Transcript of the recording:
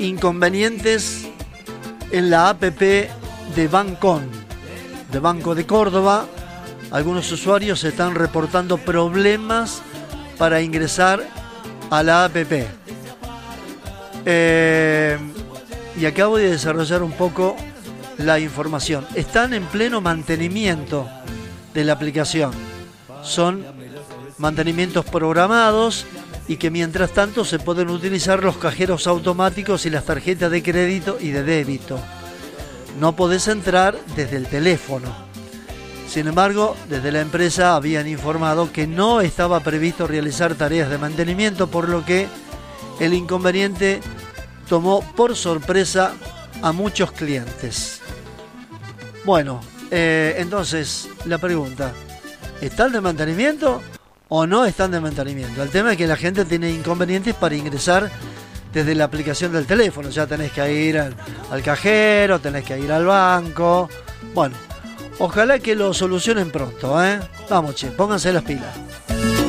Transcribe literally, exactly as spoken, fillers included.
inconvenientes en la app de Bancon, de Banco de Córdoba. Algunos usuarios están reportando problemas para ingresar a la app. Eh, y acabo de desarrollar un poco la información. Están en pleno mantenimiento de la aplicación. Son mantenimientos programados y que mientras tanto se pueden utilizar los cajeros automáticos y las tarjetas de crédito y de débito. No podés entrar desde el teléfono. Sin embargo, desde la empresa habían informado que no estaba previsto realizar tareas de mantenimiento, por lo que el inconveniente tomó por sorpresa a muchos clientes. Bueno, eh, entonces la pregunta, ¿están de mantenimiento o no están de mantenimiento? El tema es que la gente tiene inconvenientes para ingresar desde la aplicación del teléfono. Ya tenés que ir al, al cajero, tenés que ir al banco. Bueno, ojalá que lo solucionen pronto, ¿eh? Vamos, che, pónganse las pilas.